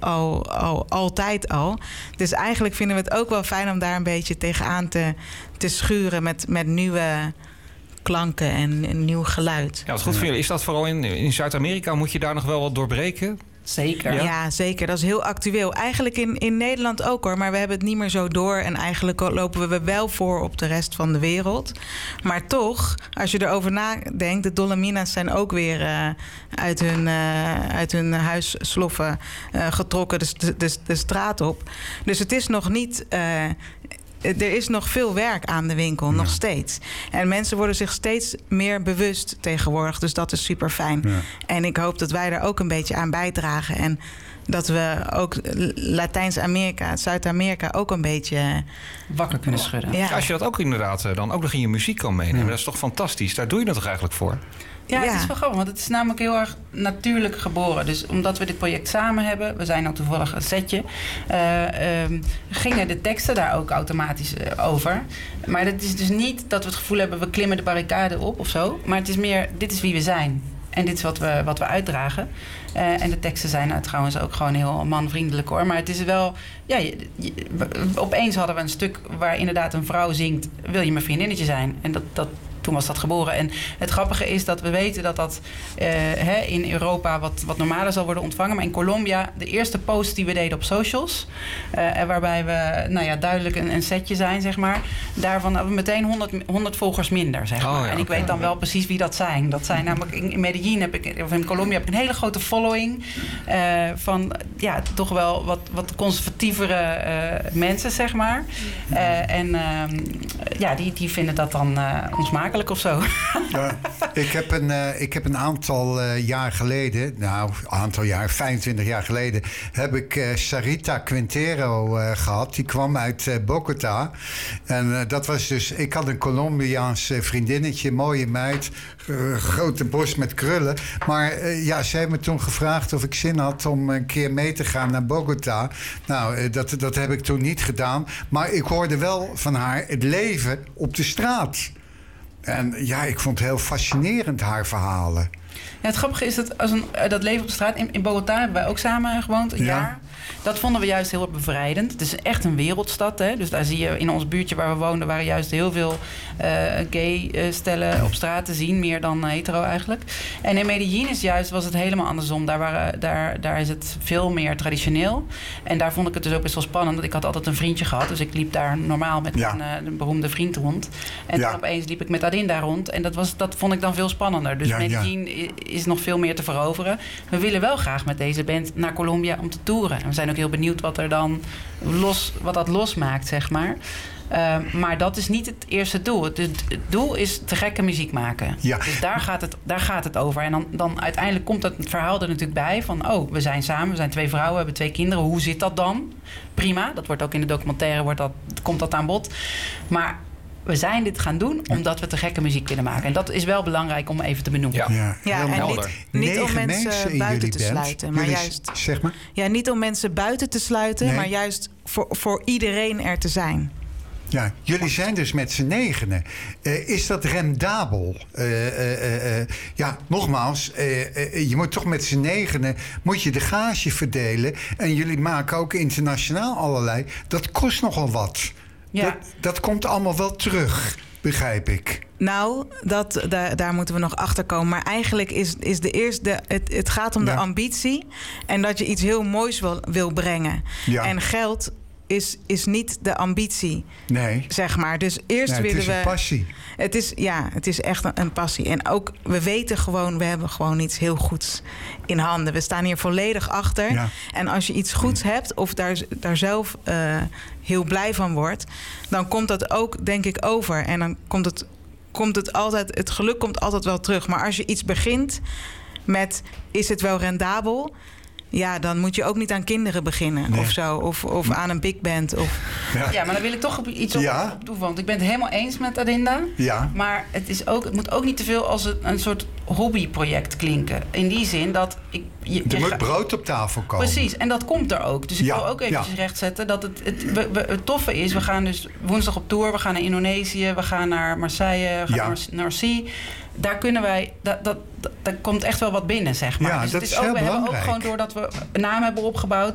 altijd al. Dus eigenlijk vinden we het ook wel fijn om daar een beetje tegenaan te schuren met nieuwe klanken en nieuw geluid. Ja, wat goed voor jullie. Is dat vooral in Zuid-Amerika? Moet je daar nog wel wat doorbreken? Zeker. Ja, zeker. Dat is heel actueel. Eigenlijk in Nederland ook hoor. Maar we hebben het niet meer zo door. En eigenlijk lopen we wel voor op de rest van de wereld. Maar toch, als je erover nadenkt... de Dolomina's zijn ook weer uit hun huissloffen getrokken de straat op. Dus het is nog niet... er is nog veel werk aan de winkel, nog steeds. En mensen worden zich steeds meer bewust tegenwoordig. Dus dat is super fijn. Ja. En ik hoop dat wij daar ook een beetje aan bijdragen. En dat we ook Latijns-Amerika, Zuid-Amerika ook een beetje... wakker kunnen schudden. Ja. Als je dat ook inderdaad dan ook nog in je muziek kan meenemen... dat is toch fantastisch? Daar doe je het toch eigenlijk voor? Ja, het is wel grappig, want het is namelijk heel erg natuurlijk geboren. Dus omdat we dit project samen hebben, we zijn ook toevallig een setje... gingen de teksten daar ook automatisch over. Maar het is dus niet dat we het gevoel hebben... we klimmen de barricade op of zo. Maar het is meer, dit is wie we zijn. En dit is wat we uitdragen. En de teksten zijn trouwens ook gewoon heel manvriendelijk hoor. Maar het is wel... Ja, opeens hadden we een stuk waar inderdaad een vrouw zingt... wil je mijn vriendinnetje zijn? En toen was dat geboren. En het grappige is dat we weten dat in Europa wat normaler zal worden ontvangen. Maar in Colombia, de eerste post die we deden op socials... waarbij we duidelijk een setje zijn, zeg maar... daarvan hebben we meteen 100 volgers minder, zeg maar. En ik weet dan wel precies wie dat zijn. Dat zijn namelijk in Medellin of in Colombia heb ik een hele grote following... van toch wel wat conservatievere mensen, zeg maar. Die vinden dat dan onsmakelijk of zo. Ja, ik heb een aantal jaar geleden... 25 jaar geleden... heb ik Sarita Quintero gehad. Die kwam uit Bogota. En dat was dus... Ik had een Colombiaans vriendinnetje, mooie meid... grote borst met krullen. Maar zij heeft me toen gevraagd of ik zin had... om een keer mee te gaan naar Bogota. Nou, dat heb ik toen niet gedaan. Maar ik hoorde wel van haar het leven op de straat... En ik vond het heel fascinerend, haar verhalen. Ja, het grappige is dat dat leven op de straat... In Bogota hebben wij ook samen gewoond, een jaar. Dat vonden we juist heel bevrijdend. Het is echt een wereldstad. Hè? Dus daar zie je in ons buurtje waar we woonden... waren juist heel veel gay stellen op straat te zien. Meer dan hetero eigenlijk. En in Medellin was het helemaal andersom. Daar is het veel meer traditioneel. En daar vond ik het dus ook best wel spannend. Want ik had altijd een vriendje gehad. Dus ik liep daar normaal met een beroemde vriend rond. En toen opeens liep ik met Adinda rond. En dat vond ik dan veel spannender. Dus Medellin is nog veel meer te veroveren. We willen wel graag met deze band naar Colombia om te toeren. En we zijn ook heel benieuwd wat dat losmaakt, zeg maar. Maar dat is niet het eerste doel. Het doel is te gekke muziek maken. Ja. Dus daar gaat het over. En dan uiteindelijk komt dat verhaal er natuurlijk bij. Van, we zijn samen, we zijn 2 vrouwen, we hebben 2 kinderen. Hoe zit dat dan? Prima, dat wordt ook in de documentaire komt dat aan bod. Maar we zijn dit gaan doen omdat we te gekke muziek willen maken. En dat is wel belangrijk om even te benoemen. En niet om mensen buiten te sluiten. Maar juist, zeg maar? Ja, niet om mensen buiten te sluiten, maar juist voor iedereen er te zijn. Ja, jullie zijn dus met z'n 9. Is dat rendabel? Nogmaals, je moet toch met z'n 9 moet je de gage verdelen. En jullie maken ook internationaal allerlei. Dat kost nogal wat. Ja. Dat komt allemaal wel terug, begrijp ik. Nou, daar moeten we nog achter komen. Maar eigenlijk is de eerste... Het gaat om de ambitie. En dat je iets heel moois wil brengen. Ja. En geld is niet de ambitie. Nee. Zeg maar. Dus eerst willen we... Het is een passie. Het is echt een passie. En ook, we weten gewoon... We hebben gewoon iets heel goeds in handen. We staan hier volledig achter. Ja. En als je iets goeds hebt... of daar zelf heel blij van wordt... dan komt dat ook, denk ik, over. En dan komt het altijd... Het geluk komt altijd wel terug. Maar als je iets begint met... Is het wel rendabel... Ja, dan moet je ook niet aan kinderen beginnen of zo. Of aan een big band. Ja, maar dan wil ik toch iets op toevoegen. Want ik ben het helemaal eens met Adinda. Ja. Maar het moet ook niet te veel als een soort hobbyproject klinken. In die zin dat... Er moet brood op tafel komen. Precies, en dat komt er ook. Dus ik wil ook eventjes rechtzetten dat het toffe is... We gaan dus woensdag op tour. We gaan naar Indonesië. We gaan naar Marseille. We gaan naar Narcy. Daar kunnen wij... Daar komt echt wel wat binnen, zeg maar. Ja, dus dat het is heel we belangrijk. hebben ook gewoon doordat we een naam hebben opgebouwd...